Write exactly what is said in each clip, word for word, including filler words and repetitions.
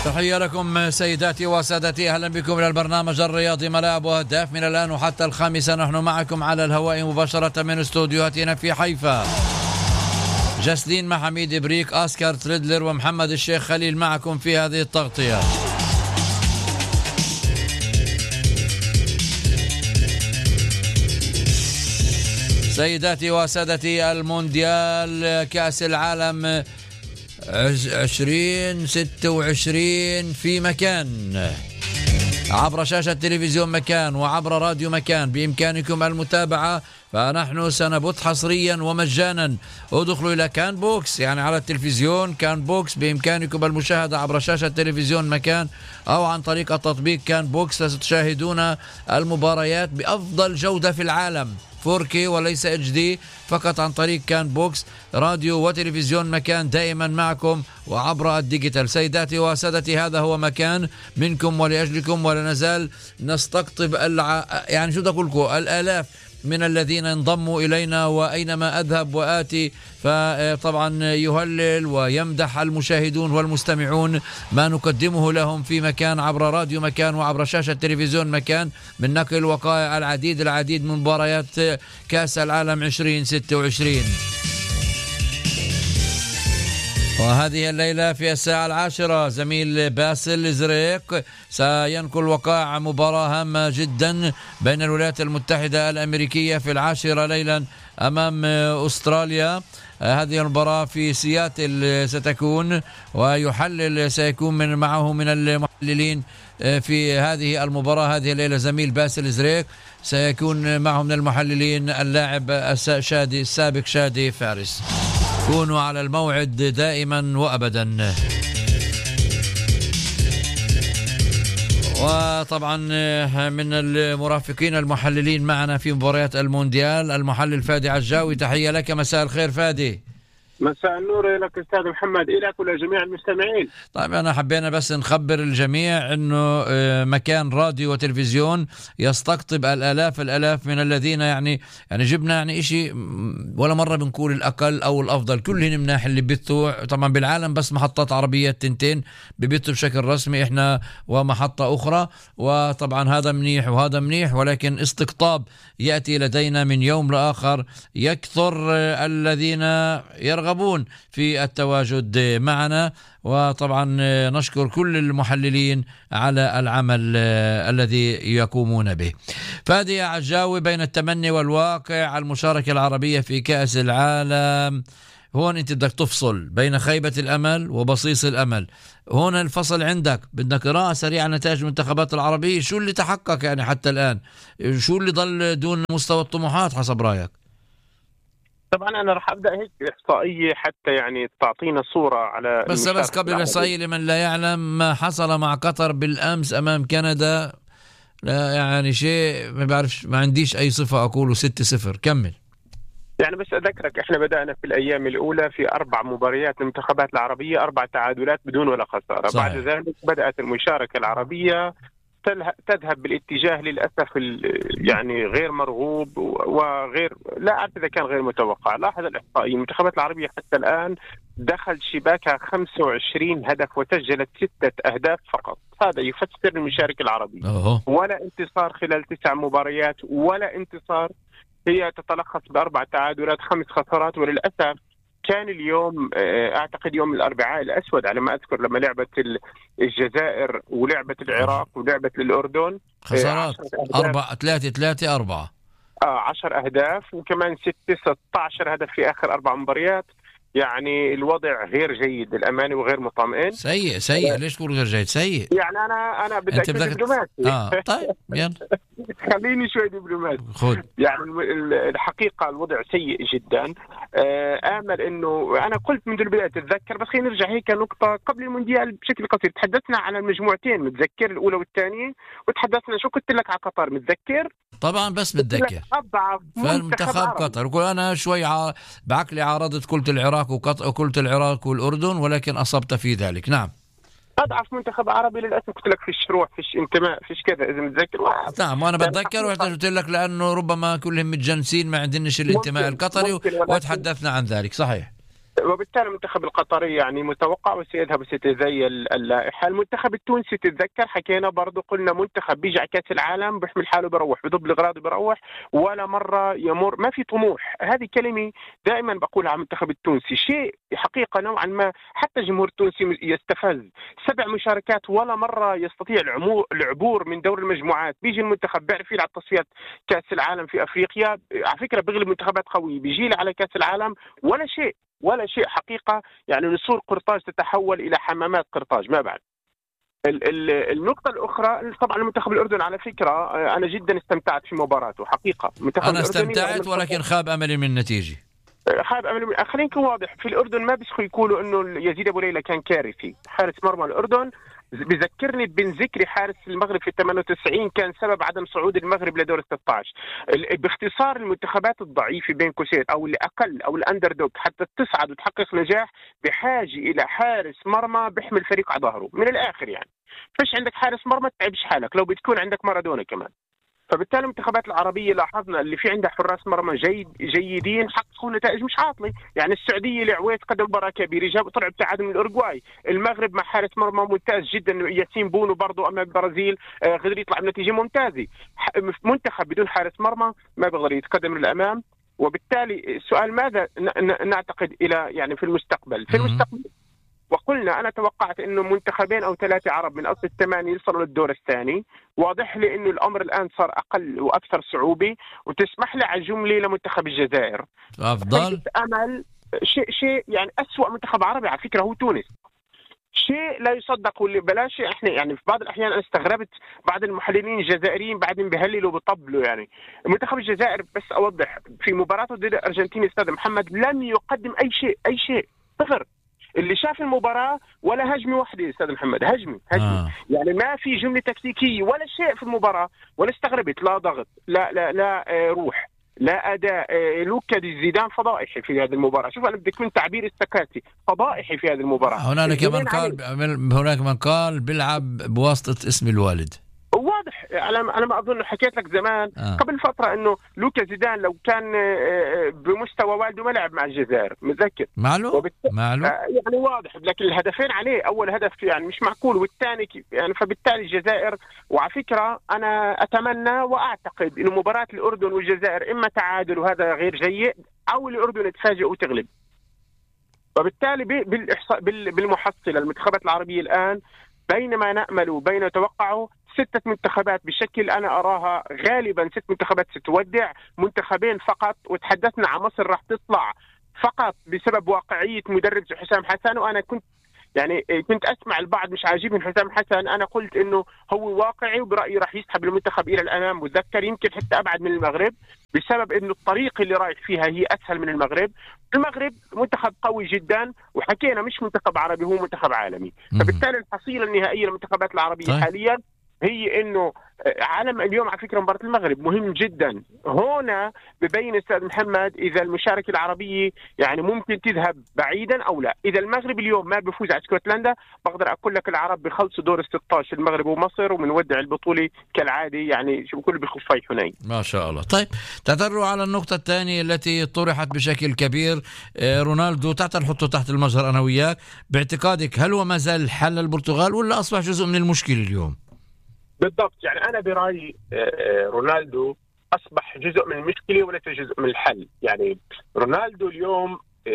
تحية لكم سيداتي وسادتي، أهلا بكم إلى البرنامج الرياضي ملاعب وأهداف. من الآن وحتى الخامسة نحن معكم على الهواء مباشرة من استوديوهاتنا في حيفا. جسلين مع حميد بريك، أسكار تريدلر ومحمد الشيخ خليل معكم في هذه التغطية. سيداتي وسادتي، المونديال كأس العالم عشرين ستة وعشرين في مكان، عبر شاشة تلفزيون مكان وعبر راديو مكان، بإمكانكم المتابعة. فنحن سنبث حصريا ومجانا. ادخلوا إلى كان بوكس، يعني على التلفزيون كان بوكس، بإمكانكم المشاهدة عبر شاشة تلفزيون مكان أو عن طريق التطبيق كان بوكس. ستشاهدون المباريات بأفضل جودة في العالم، فور كي وليس اتش دي، فقط عن طريق كان بوكس. راديو وتلفزيون مكان دائما معكم وعبر الديجيتال. سيداتي وسادتي، هذا هو مكان منكم ولأجلكم، ولا نزال نستقطب الع... يعني شو بدي أقول لكم، الآلاف من الذين انضموا إلينا، وأينما أذهب وآتي فطبعا يهلل ويمدح المشاهدون والمستمعون ما نقدمه لهم في مكان عبر راديو مكان وعبر شاشة تلفزيون مكان، من نقل وقائع العديد العديد من مباريات كأس العالم عشرين ستة وعشرين. وهذه الليلة في الساعة العاشرة زميل باسل زريق سينقل وقائع مباراة هامة جدا بين الولايات المتحدة الأمريكية في العاشرة ليلا أمام أستراليا. هذه المباراة في سياتل ستكون، ويحلل سيكون من معه من المحللين في هذه المباراة هذه الليلة زميل باسل زريق، سيكون معه من المحللين اللاعب الشادي السابق شادي فارس. كونوا على الموعد دائما وأبدا. وطبعا من المرافقين المحللين معنا في مباريات المونديال المحلل فادي عجاوي. تحية لك، مساء الخير فادي. مساء النور لك أستاذ محمد، إليك ولجميع المستمعين. طيب أنا حبينا بس نخبر الجميع أنه مكان راديو وتلفزيون يستقطب الآلاف الآلاف من الذين يعني يعني جبنا يعني إشي ولا مرة بنقول الأقل أو الأفضل، كلهم مناح اللي بيثوا طبعا بالعالم، بس محطات عربية تنتين ببيثوا بشكل رسمي، إحنا ومحطة أخرى، وطبعا هذا منيح وهذا منيح، ولكن استقطاب يأتي لدينا من يوم لآخر. يكثر الذين يرغبون في التواجد معنا، وطبعا نشكر كل المحللين على العمل الذي يقومون به. فادي عجاوي، بين التمني والواقع، المشاركة العربية في كأس العالم، هون انت بدك تفصل بين خيبة الأمل وبصيص الأمل. هون الفصل عندك، بدك قراءة سريعة نتائج المنتخبات العربية، شو اللي تحقق يعني حتى الآن، شو اللي ضل دون مستوى الطموحات حسب رأيك؟ طبعا انا راح ابدا هيك احصائيه حتى يعني تعطينا صوره على بس بس قبل الاحصائيه لمن لا يعلم ما حصل مع قطر بالامس امام كندا، لا يعني شيء ما بعرفش، ما عنديش اي صفه اقوله. ستة صفر. كمل. يعني بس اذكرك احنا بدانا في الايام الاولى في اربع مباريات المنتخبات العربيه، اربع تعادلات بدون ولا خساره. بعد ذلك بدات المشاركه العربيه تذهب بالاتجاه للأسف يعني غير مرغوب وغير، لا أعرف إذا كان غير متوقع. لاحظ الإحصائية، المنتخبات العربية حتى الآن دخل شباكها خمسة وعشرين هدف وسجلت ستة أهداف فقط. هذا يفسر المشاركة العربية. أوه. ولا انتصار خلال تسع مباريات، ولا انتصار. هي تتلخص بأربع تعادلات خمس خسارات. وللأسف كان اليوم اعتقد يوم الاربعاء الاسود على ما اذكر، لما لعبت الجزائر ولعبت العراق ولعبت الاردن، خسارات أربعة ثلاثة ثلاثة أربعة اه عشر اهداف، وكمان ستة ستة عشر هدف في اخر اربع مباريات. يعني الوضع غير جيد الامانه وغير مطمئن. سيء سيء. ليش تقول غير جيد؟ سيء. يعني انا انا بدي اكون دبلوماسي. اه طيب يلا خليني شوي دبلوماسي. خد. يعني الحقيقه الوضع سيء جدا. امل انه انا قلت منذ البدايه تتذكر، بس خلينا نرجع هيك نقطه قبل المونديال بشكل قصير. تحدثنا عن المجموعتين، متذكر الاولى والثانيه، وتحدثنا شو قلت لك على قطر، متذكر؟ طبعا بس متذكر فالمنتخب قطر. وقول انا شوي ع... بعقلي عارضت، قلت العراق وقطر، قلت العراق والأردن، ولكن أصبت في ذلك. نعم أضعف منتخب عربي للأسف. قلت لك فيش روح، فيش انتماء، فيش كذا، إذا متذكر. نعم وأنا بتذكر قلت لك لأنه ربما كلهم متجنسين ما عندناش الانتماء القطري، وتحدثنا عن ذلك. صحيح. وبالتالي المنتخب القطري يعني متوقع وسيذهب وسيتزي اللائحة. المنتخب التونسي تتذكر حكينا برضو، قلنا منتخب بيجي على كأس العالم بيحمل حاله بروح بضب الأغراض بروح، ولا مرة يمر، ما في طموح. هذه كلمة دائما بقولها على المنتخب التونسي، شيء حقيقة نوعا ما حتى الجمهور التونسي يستفز. سبع مشاركات ولا مرة يستطيع العبور من دور المجموعات. بيجي المنتخب بيعرف يلعب تصفيات كأس العالم في أفريقيا، على فكرة بيغلب منتخبات قوية، بيجي على كأس العالم ولا شيء ولا شيء حقيقة. يعني نسور قرطاج تتحول إلى حمامات قرطاج ما بعد. النقطة الأخرى طبعا المنتخب الأردني على فكرة أنا جدا استمتعت في مباراته حقيقة. أنا استمتعت ولكن خاب أملي من النتيجة. خاب أملي من... خلينا نكون واضح، في الأردن ما بيسخوا يقولوا إنه يزيد أبو ليلى كان كارثي. حارس مرمى الأردن بذكرني بن ذكري حارس المغرب في ثمانية وتسعين كان سبب عدم صعود المغرب لدور ستة عشر. باختصار المنتخبات الضعيفة بين قوسين او الاقل او الاندردوغ حتى تصعد وتحقق نجاح بحاجه الى حارس مرمى بيحمل فريق على ظهره من الاخر. يعني فيش عندك حارس مرمى تعبش حالك لو بتكون عندك مارادونا كمان. فبالتالي المنتخبات العربية لاحظنا اللي في عندها حراس مرمى جيد جيدين حققوا نتائج مش عاطلة. يعني السعودية اللي عويت قدم مباراة كبيرة جاب طلع بتعادل من الأورجواي. المغرب مع حارس مرمى ممتاز جدا ياسين بونو برضو أمام البرازيل آه قدر يطلع بنتيجة ممتازة. منتخب بدون حارس مرمى ما بيقدر يتقدم للأمام. وبالتالي السؤال ماذا نعتقد إلى يعني في المستقبل في المستقبل وقلنا أنا توقعت إنه منتخبين أو ثلاثة عرب من أصل الثمانية يوصلوا للدور الثاني. واضح لي إنه الأمر الآن صار أقل وأكثر صعوبة، وتسمح لي على جملة لمنتخب الجزائر أفضل أمل شيء شيء يعني أسوأ منتخب عربي على فكرة هو تونس. شيء لا يصدق واللي بلاش احنا يعني في بعض الأحيان أنا استغربت بعض المحللين الجزائريين بعدين بهللوا وبطبلوا. يعني منتخب الجزائر بس أوضح في مباراته ضد الأرجنتين أستاذ محمد لم يقدم أي شيء أي شيء صفر. اللي شاف المباراة ولا هجمة واحدة أستاذ محمد هجمة هجمة آه. يعني ما في جملة تكتيكية ولا شيء في المباراة. ولا استغربت لا ضغط لا لا لا آه روح لا أداء. آه لوكا دي زيدان فضائحي في هذه المباراة. شوف أنا بدي أكون تعبير السكاتي فضائحي في هذه المباراة. هناك من قال هناك من قال بيلعب بواسطة اسم الوالد. واضح انا ما اظن حكيت لك زمان آه. قبل فتره انه لوكا زيدان لو كان بمستوى والده ما لعب مع الجزائر متذكر معلوم وبت... معلوم يعني واضح. لكن الهدفين عليه اول هدف يعني مش معقول والثاني يعني فبالتالي الجزائر. وعلى فكره انا اتمنى واعتقد انه مباراه الاردن والجزائر اما تعادل وهذا غير جيد او الاردن تفاجئ وتغلب. وبالتالي بالاحصاء بالمحصله المنتخبات العربيه الان بينما نامل وبين نتوقعه ستة منتخبات بشكل أنا أراها غالبا ست منتخبات ستودع منتخبين فقط. وتحدثنا عن مصر راح تطلع فقط بسبب واقعية مدرب حسام حسن. وأنا كنت يعني كنت أسمع البعض مش عاجبني حسام حسن. أنا قلت إنه هو واقعي وبرأيي راح يسحب المنتخب إلى الأمام. متذكر يمكن حتى أبعد من المغرب بسبب إنه الطريق اللي رايح فيها هي أسهل من المغرب. المغرب منتخب قوي جدا وحكينا مش منتخب عربي هو منتخب عالمي. فبالتالي الحصيلة النهائية للمنتخبات العربية طيب. حاليا هي انه عالم اليوم على فكره مباراه المغرب مهم جدا. هنا ببين استاذ محمد اذا المشاركه العربيه يعني ممكن تذهب بعيدا او لا. اذا المغرب اليوم ما بيفوز على اسكتلندا بقدر اقول لك العرب بيخلصوا دور ستة عشر المغرب ومصر وبنودع البطوله كالعاده. يعني شو بقول بخفاي حنين ما شاء الله. طيب تدروا على النقطه الثانيه التي طرحت بشكل كبير. رونالدو تعال نحطه تحت المجهر انا وياك. باعتقادك هل هو ما زال حل البرتغال ولا اصبح جزء من المشكله اليوم؟ بالضبط. يعني أنا برأيي رونالدو أصبح جزء من المشكلة وليس جزء من الحل. يعني رونالدو اليوم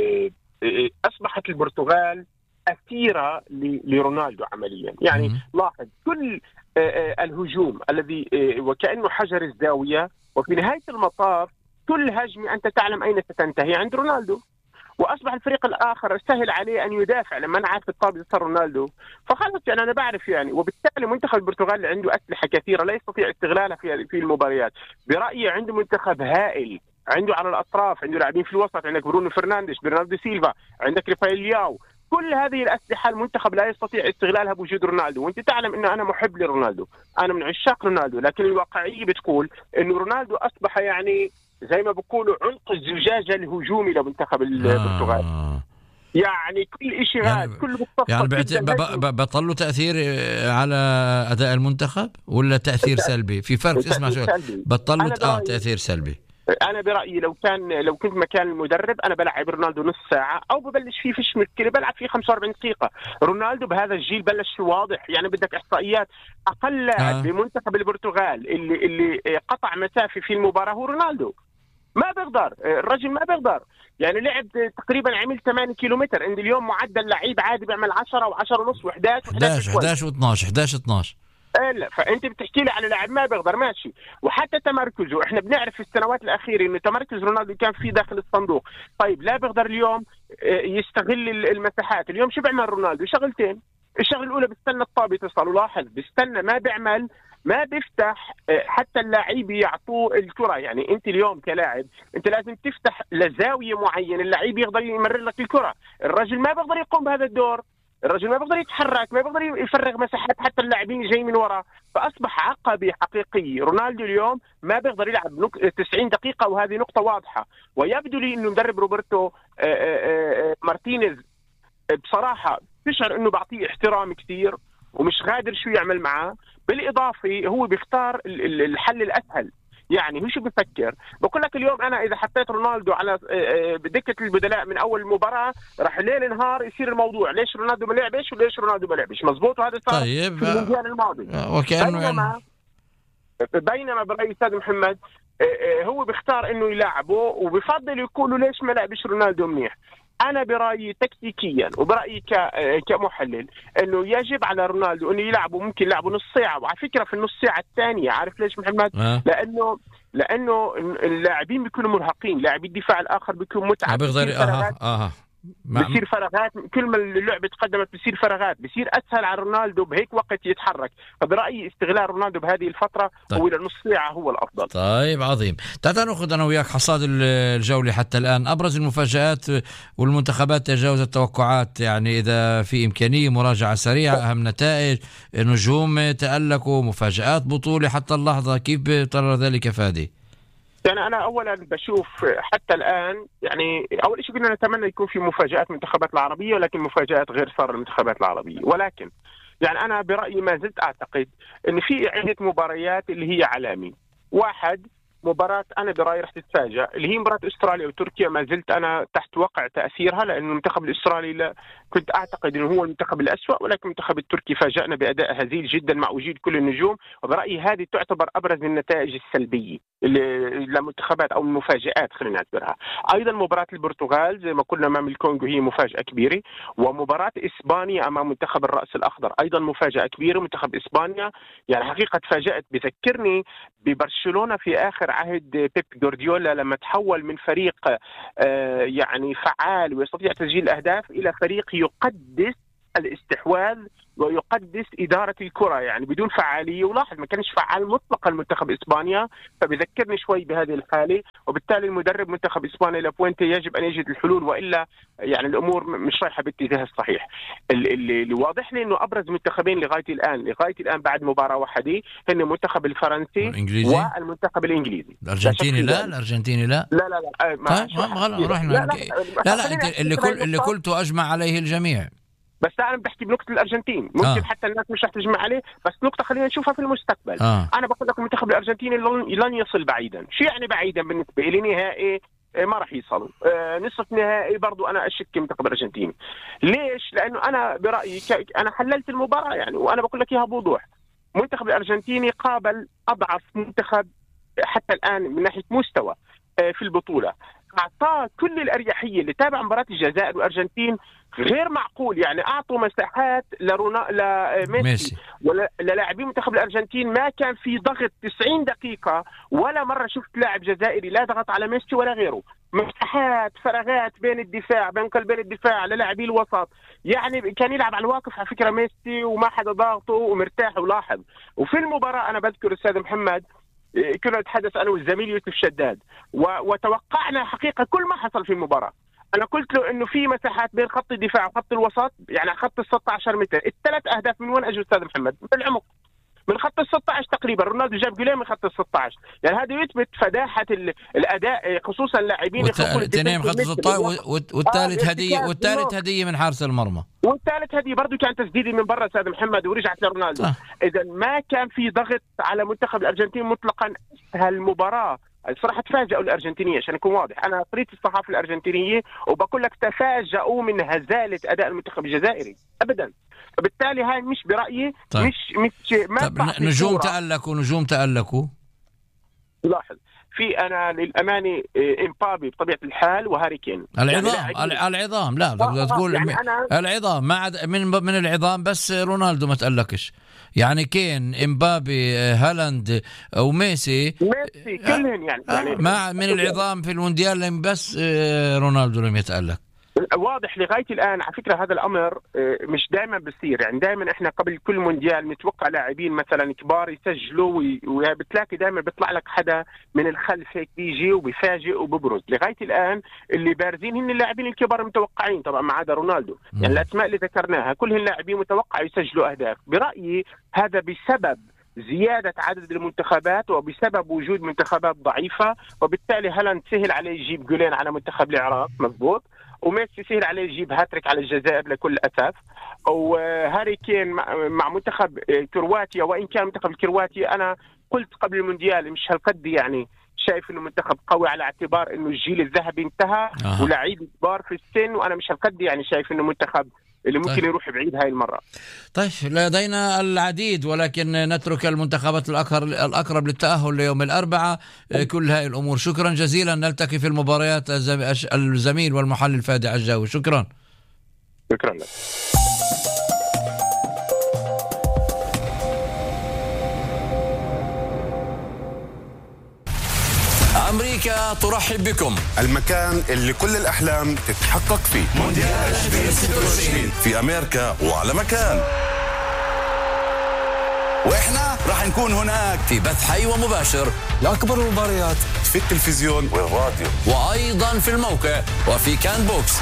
أصبحت البرتغال أسيرة لرونالدو عمليا. يعني لاحظ كل الهجوم الذي وكأنه حجر الزاوية وفي نهاية المطاف كل هجمة أنت تعلم أين ستنتهي عند رونالدو. واصبح الفريق الاخر سهل عليه ان يدافع لما انا عارف الطابه صار رونالدو فخلص. يعني انا بعرف يعني وبالتالي منتخب البرتغال اللي عنده اسلحه كثيره لا يستطيع استغلالها في في المباريات. برايي عنده منتخب هائل. عنده على الاطراف عنده لاعبين في الوسط. عندك برونو فرنانديز برناردو سيلفا عندك رافائيل لياو. كل هذه الاسلحه المنتخب لا يستطيع استغلالها بوجود رونالدو. وانت تعلم انه انا محب لرونالدو انا من عشاق رونالدو. لكن الواقعيه بتقول انه رونالدو اصبح يعني زي ما بيقولوا عنق الزجاجة الهجومي لمنتخب البرتغال. آه. يعني كل شيء يعني كل متصف يعني بطلوا تأثير على أداء المنتخب ولا تأثير سلبي؟ في فرق اسمع شو بطلوا آه تأثير سلبي. انا برايي لو كان لو كنت مكان المدرب انا بلعب رونالدو نص ساعه او ببلش فيه، فيش مشكله، بلعب فيه خمسة وأربعين دقيقه. رونالدو بهذا الجيل بلش واضح، يعني بدك احصائيات، اقل لاعب آه. بمنتخب البرتغال اللي اللي قطع مسافه في المباراه هو رونالدو. ما بيقدر الرجل، ما بيقدر يعني. لعب تقريبا عمل ثمانية كيلومتر، عند اليوم معدل لعيب عادي بيعمل عشرة و10 ونص و11 احدعش احدعش و12 احدعش اثناشر. لا، فانت بتحكي لي على لاعب ما بيقدر، ماشي. وحتى تمركزه احنا بنعرف في السنوات الاخيره انه تمركز رونالدو كان في داخل الصندوق. طيب لا بيقدر اليوم يستغل المساحات. اليوم شو بيعمل رونالدو؟ شغلتين. الشغله الاولى بيستنى الطابه تصل، ولاحظ بيستنى، ما بيعمل ما بيفتح حتى اللاعب يعطوه الكره. يعني انت اليوم كلاعب انت لازم تفتح لزاويه معينه اللاعب يقدر يمرر لك الكره. الرجل ما بيقدر يقوم بهذا الدور، الرجل ما بيقدر يتحرك، ما بيقدر يفرغ مساحات حتى اللاعبين جاي من وراء. فاصبح عقبه حقيقيه. رونالدو اليوم ما بيقدر يلعب تسعين دقيقه، وهذه نقطه واضحه. ويبدو لي انه مدرب روبرتو مارتينيز بصراحه بشعر انه بعطيه احترام كثير ومش قادر شو يعمل معاه. بالاضافه هو بيختار الحل الاسهل. يعني هو شو بفكر؟ بقول لك اليوم انا اذا حطيت رونالدو على دكه البدلاء من اول المباراه راح ليل نهار يصير الموضوع ليش رونالدو ما لعبش وليش رونالدو ما لعبش. مظبوط، وهذا صار طيب في المونديال الماضي. وكانه بينما بينما برايي استاذ محمد هو بيختار انه يلعبه وبفضل يقولوا ليش ما لعبش رونالدو منيح. أنا برأيي تكتيكيا وبرأيي كمحلل إنه يجب على رونالدو إنه يلعبوا، ممكن يلعبوا نص ساعة. وعلى فكرة في النص ساعة الثانية عارف ليش محمد؟ أه. لأنه لأنه اللاعبين بيكونوا مرهقين، لاعبي الدفاع الآخر بيكون متعب، بيقدر أها أها بصير فراغات. كل ما اللعبة تقدمت بصير فراغات، بصير أسهل على رونالدو بهيك وقت يتحرك. فبرأيي استغلال رونالدو بهذه الفترة طيب. هو لنص ساعة هو الأفضل. طيب عظيم. تعال نأخذ أنا وياك حصاد الجولة حتى الآن، أبرز المفاجآت والمنتخبات تجاوز التوقعات. يعني إذا في إمكانية مراجعة سريعة، أهم نتائج، نجوم تألقوا، مفاجآت بطولة حتى اللحظة، كيف ترى ذلك فادي؟ يعني أنا أولا بشوف حتى الآن، يعني أول شيء كنا نتمنى يكون في مفاجآت المنتخبات العربية، ولكن مفاجآت غير صار المنتخبات العربية. ولكن يعني أنا برأيي ما زلت أعتقد أن في عدة مباريات اللي هي علامي. واحد، مباراة أنا برأيي رح تتفاجأ اللي هي مباراة أستراليا وتركيا. ما زلت أنا تحت وقع تأثيرها، لأن المنتخب الأسترالي كنت أعتقد أنه هو المنتخب الأسوأ، ولكن المنتخب التركي فاجأنا بأداء هزيل جدا مع وجود كل النجوم. وبرأيي هذه تعتبر أبرز النتائج السلبية لمنتخبات أو المفاجآت خلينا نعتبرها. أيضا مباراة البرتغال زي ما قلنا أمام الكونغو هي مفاجأة كبيرة، ومباراة إسبانيا أمام منتخب الرأس الأخضر أيضا مفاجأة كبيرة. منتخب إسبانيا يعني حقيقة تفاجأت، بذكرني ببرشلونة في آخر عهد بيب جوارديولا لما تحول من فريق يعني فعال ويستطيع تسجيل الأهداف إلى فريق يقدس الاستحواذ ويقدس إدارة الكرة يعني بدون فعالية. ولاحظ ما كانش فعال مطلقا منتخب إسبانيا، فبذكرني شوي بهذه الحالة. وبالتالي المدرب منتخب إسبانيا لابوينتي يجب أن يجد الحلول، وإلا يعني الأمور مش رايحة باتجاه الصحيح. اللي واضح لي إنه أبرز منتخبين لغاية الآن لغاية الآن بعد مباراة واحدة هن المنتخب الفرنسي والإنجليزي. والمنتخب الإنجليزي. الأرجنتيني لا الأرجنتيني لا لا لا لا ما طيب رحنا لا لا, لا, لا اللي كل اللي قلته أجمع عليه الجميع. بس أنا بحكي بنقطة الأرجنتين، ممكن آه. حتى الناس مش رح تجمع عليه، بس نقطة خلينا نشوفها في المستقبل. آه. أنا بقول لك المنتخب الأرجنتيني لن يصل بعيدا. شو يعني بعيدا؟ بالنسبة لي نهائي ما رح يصلوا، آه نصف نهائي برضو أنا أشك المنتخب الأرجنتيني. ليش؟ لأنه أنا برأيي ك... أنا حللت المباراة يعني، وأنا بقول لك إياها بوضوح. المنتخب الأرجنتيني قابل أضعف منتخب حتى الآن من ناحية مستوى آه في البطولة، أعطاه كل الأريحية. اللي تابع مباراة الجزائر والأرجنتين غير معقول، يعني أعطوا مساحات لرونا لميسي وللاعبين منتخب الأرجنتين. ما كان في ضغط تسعين دقيقة، ولا مرة شفت لاعب جزائري لا ضغط على ميسي ولا غيره. مساحات فراغات بين الدفاع بين قلبين الدفاع للاعبي الوسط، يعني كان يلعب على الواقف على فكرة ميسي وما حدا ضاغطه ومرتاح. ولاحظ وفي المباراة أنا بذكر أستاذ محمد كنا نتحدث أنا والزميل يوسف شداد وتوقعنا حقيقة كل ما حصل في المباراة. أنا قلت له إنه في مساحات بين خط الدفاع وخط الوسط، يعني خط الستة عشر متر. الثلاث أهداف من وين أجوا أستاذ محمد؟ من العمق، من خط الستة عشر تقريبا. رونالدو جاب جولين من خط الستة عشر، يعني هذا يثبت فداحة الأداء خصوصا اللاعبين الاثنين من خط الستة، والثالث آه هدية والثالث هدية من حارس المرمى، والثالث هدية برضو كان تسديدي من برا أستاذ محمد ورجعت لرونالدو. آه. إذا ما كان في ضغط على منتخب الأرجنتين مطلقا. هالمباراة صراحة تفاجئوا الأرجنتينية. عشان أكون واضح، أنا قريت الصحافة الأرجنتينية وبقول لك تفاجئوا من هزالة أداء المنتخب الجزائري أبدا. فبالتالي هاي مش برأيي. طيب. مش مش ما طب نجوم تألقوا نجوم تألقوا لاحظ في أنا للأمانة إمبابي بطبيعة الحال وهاري كين العظام يعني العظام لا بدك تقول يعني أنا العظام ما عد من من العظام بس رونالدو ما تألقش يعني كين إمبابي هالاند وميسي ميسي كلهم يعني, يعني ما من العظام في المونديال بس رونالدو لم يتألق. واضح لغايه الان. على فكره هذا الامر مش دائما بصير يعني. دائما احنا قبل كل مونديال نتوقع لاعبين مثلا كبار يسجلوا وبتلاقي دائما بيطلع لك حدا من الخلف هيك بيجي وبيفاجئ وببرز. لغايه الان اللي بارزين هن اللاعبين الكبار المتوقعين طبعا ما عدا رونالدو. يعني الاسماء اللي ذكرناها كلهم لاعبين متوقع يسجلوا اهداف. برايي هذا بسبب زيادة عدد المنتخبات وبسبب وجود منتخبات ضعيفة، وبالتالي هالاند سهل عليه يجيب جولين على منتخب العراق مضبوط، وميسي سهل عليه يجيب هاتريك على الجزائر لكل أسف، وهاري كين مع منتخب كرواتيا. وإن كان منتخب الكرواتيا أنا قلت قبل المونديال مش هالقد يعني شايف انه منتخب قوي على اعتبار انه الجيل الذهبي انتهى أه. ولاعيب كبار في السن، وانا مش هالقد يعني شايف انه منتخب اللي ممكن طيب. يروح بعيد هاي المرة. طيب لدينا العديد ولكن نترك المنتخبات الأقرب للتأهل ليوم الأربعاء. كل هاي الأمور شكرا جزيلا. نلتقي في المباريات الزميل والمحلل فادي عجاوي. شكرا. شكرا لك. أمريكا ترحب بكم، المكان اللي كل الأحلام تتحقق فيه. مونديال ألفين وستة وعشرين في أمريكا وعلى مكان، وإحنا راح نكون هناك في بث حي ومباشر لأكبر المباريات في التلفزيون والراديو وأيضا في الموقع وفي كان بوكس.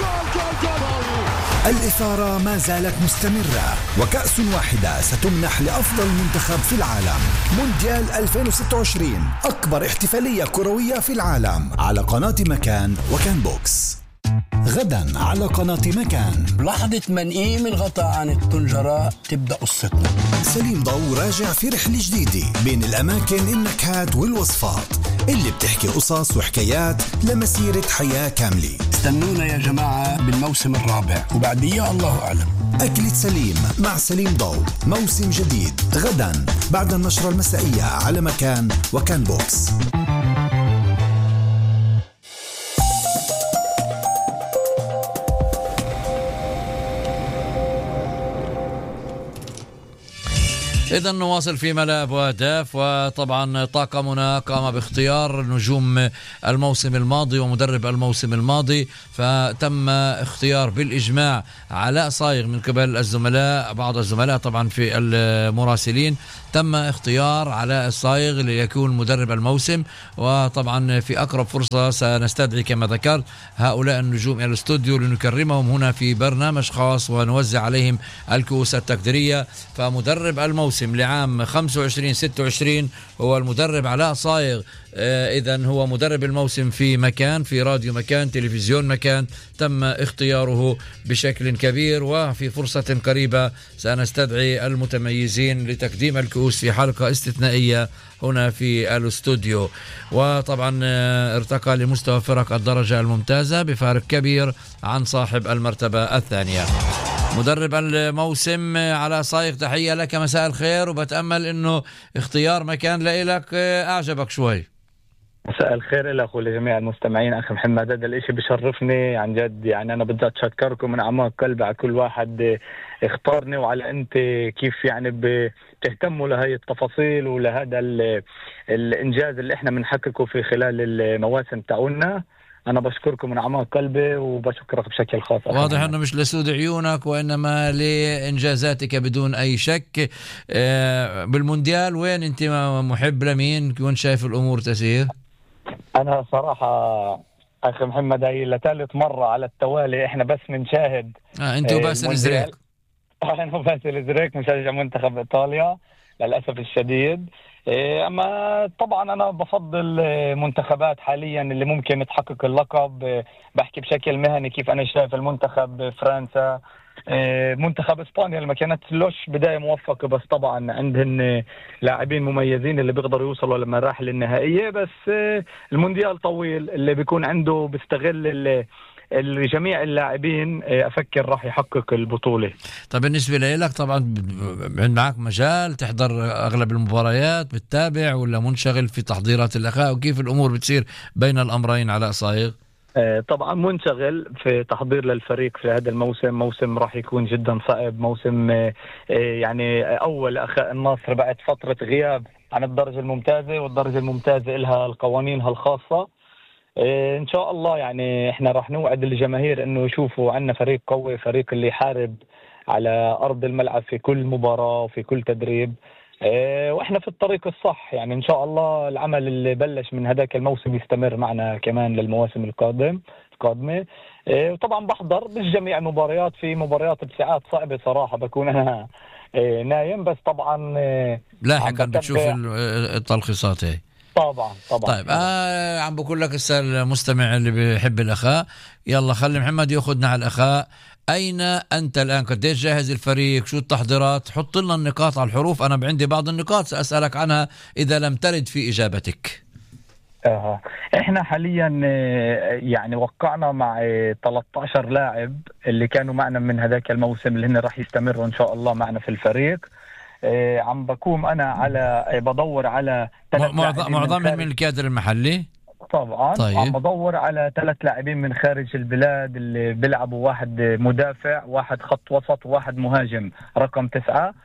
الإثارة ما زالت مستمرة، وكأس واحدة ستمنح لأفضل منتخب في العالم. مونديال ألفين وستة وعشرين أكبر احتفالية كروية في العالم على قناة مكان وكان بوكس. غدا على قناة مكان. لحظة منقيم الغطاء عن الطنجرة تبدأ قصتنا. سليم ضو راجع في رحلة جديدة بين الأماكن، النكهات والوصفات اللي بتحكي قصص وحكايات لمسيرة حياة كاملة. استنونا يا جماعة بالموسم الرابع وبعديه الله أعلم. أكلة سليم مع سليم ضو موسم جديد غدا بعد النشرة المسائية على مكان وكان بوكس. إذا نواصل في ملعب وأهداف. وطبعا طاقمنا قام باختيار نجوم الموسم الماضي ومدرب الموسم الماضي، فتم اختيار بالإجماع علاء صايغ من قبل الزملاء، بعض الزملاء طبعا في المراسلين، تم اختيار علاء الصايغ ليكون مدرب الموسم. وطبعا في أقرب فرصة سنستدعي كما ذكرت هؤلاء النجوم إلى الاستوديو لنكرمهم هنا في برنامج خاص ونوزع عليهم الكؤوس التقديرية. فمدرب الموسم لعام خمسة وعشرين ستة وعشرين هو المدرب علاء صايغ. آه إذن هو مدرب الموسم في مكان، في راديو مكان، تلفزيون مكان، تم اختياره بشكل كبير. وفي فرصة قريبة سنستدعي المتميزين لتقديم الكؤوس في حلقة استثنائية هنا في الاستوديو. وطبعا ارتقى لمستوى فرق الدرجة الممتازة بفارق كبير عن صاحب المرتبة الثانية. مدرب الموسم علاء صايغ، تحية لك، مساء الخير. وبتأمل انه اختيار مكان لإلك اعجبك شوي. مساء الخير لك ولجميع المستمعين. أخي محمد، هذا الاشي بشرفني عن جد، يعني أنا بدي أتشكركم من أعماق قلبي على كل واحد اختارني وعلى أنت كيف يعني بتهتموا لهي التفاصيل ولهذا الإنجاز اللي إحنا بنحققه في خلال المواسم تاعونا. أنا بشكركم من أعماق قلبي وبشكرك بشكل خاص. واضح أنه مش لسود عيونك وإنما لإنجازاتك بدون أي شك. بالمونديال وين أنت محب لمين؟ وين شايف الأمور تسير؟ أنا صراحة أخي محمد هاي لثالث مرة على التوالي إحنا بس بنشاهد. آه أنت وباسل إزريك. أنا وباسل إزريك مشجع منتخب إيطاليا للأسف الشديد. أما طبعا أنا بفضل منتخبات حاليا اللي ممكن تحقق اللقب. بحكي بشكل مهني كيف أنا شايف المنتخب فرنسا منتخب اسبانيا اللي ما كانت لوش بدايه موفقه، بس طبعا عندهن لاعبين مميزين اللي بيقدروا يوصلوا للمراحل النهائيه. بس المونديال طويل، اللي بيكون عنده بيستغل جميع اللاعبين افكر راح يحقق البطوله. طب بالنسبه لك طبعا معك مجال تحضر اغلب المباريات، بتتابع ولا منشغل في تحضيرات الاخاء، وكيف الامور بتصير بين الامرين علاء صايغ؟ طبعا منشغل في تحضير للفريق في هذا الموسم. موسم راح يكون جدا صعب، موسم يعني اول اخاء النصر بعد فتره غياب عن الدرجه الممتازه، والدرجه الممتازه لها القوانينها الخاصه. ان شاء الله يعني احنا راح نوعد الجماهير انه يشوفوا عنا فريق قوي، فريق اللي يحارب على ارض الملعب في كل مباراه وفي كل تدريب، واحنا في الطريق الصح. يعني ان شاء الله العمل اللي بلش من هذاك الموسم يستمر معنا كمان للمواسم القادم القادمه. وطبعا بحضر بالجميع المباريات، في مباريات بساعات صعبه صراحه بكون انا نايم، بس طبعا لاحقا بتشوف التلخيصات هي. طبعا طبعا. طيب آه عم بقول لك هسه المستمع اللي بيحب الاخاء، يلا خلي محمد ياخذنا على الاخاء. اين انت الان؟ قديش جاهز الفريق؟ شو التحضيرات؟ حط لنا النقاط على الحروف، انا عندي بعض النقاط ساسالك عنها اذا لم ترد في اجابتك. اه احنا حاليا يعني وقعنا مع ثلاثة عشر لاعب اللي كانوا معنا من هذاك الموسم، اللي هن راح يستمروا ان شاء الله معنا في الفريق. إيه عم بكون انا على بدور على معظم معظمهم من الكادر المحلي طبعا. طيب. عم بدور على ثلاث لاعبين من خارج البلاد اللي بيلعبوا، واحد مدافع، واحد خط وسط، وواحد مهاجم رقم تسعة.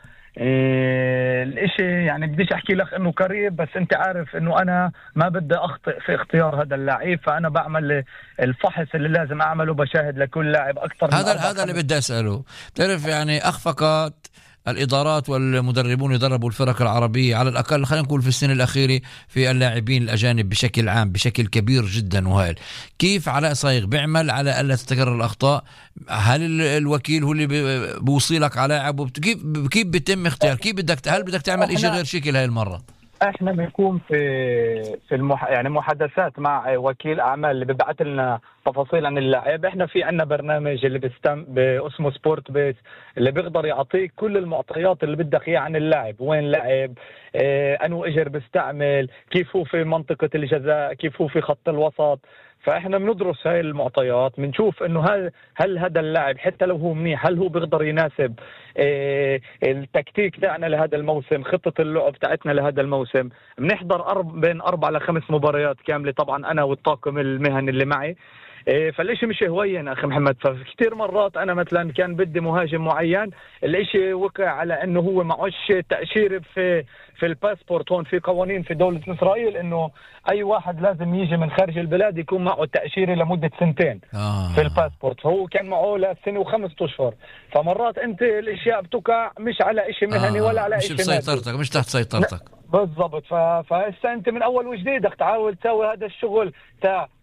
إيه الاشي يعني بديش احكي لك انه قريب، بس انت عارف انه انا ما بدي اخطئ في اختيار هذا اللاعب، فانا بعمل الفحص اللي لازم اعمله، بشاهد لكل لاعب اكثر. هذا هذا اللي بدي اساله. تعرف يعني اخفقت الإدارات والمدربون يدربوا الفرق العربية على الأقل، خلينا نقول في السنة الأخيرة، في اللاعبين الأجانب بشكل عام بشكل كبير جدا. وهاي كيف علاء صايغ بيعمل على ألا تتكرر الأخطاء؟ هل الوكيل هو اللي بيوصلك على لاعب؟ كيف كيف بيتم اختيار؟ كيف بدك هل بدك تعمل إشي غير شكل هاي المرة؟ احنا بنكون في في المح... يعني محادثات مع وكيل اعمال اللي ببعث لنا تفاصيل عن اللاعب. احنا في عنا برنامج اللي بيستم باسمه سبورت بيس، اللي بيقدر يعطيك كل المعطيات اللي بدك اياها عن اللاعب، وين لعب، اه انو اجر بيستعمل، كيف هو في منطقة الجزاء، كيف هو في خط الوسط. فاحنا بندرس هاي المعطيات، بنشوف انه هل هل هذا اللاعب حتى لو هو منيح هل هو بيقدر يناسب اه التكتيك تاعنا لهذا الموسم، خطة اللعب تاعتنا لهذا الموسم. بنحضر أرب بين أربع لخمس مباريات كاملة طبعا أنا والطاقم المهني اللي معي. فالإشي مش هوين أخي محمد، فكتير مرات أنا مثلا كان بدي مهاجم معين، الإشي وقع على أنه هو معوش تأشيرة في في الباسبورت. هون في قوانين في دولة إسرائيل أنه أي واحد لازم يجي من خارج البلاد يكون معه تأشيرة لمدة سنتين آه. في الباسبورت. هو كان معه لسنة وخمس أشهر. فمرات أنت الأشياء بتقع مش على إشي مهني آه. ولا على إشي مش بسيطرتك، مش تحت سيطرتك بالضبط. فهسه أنت من أول وجديد بدك تحاول تسوي هذا الشغل تاع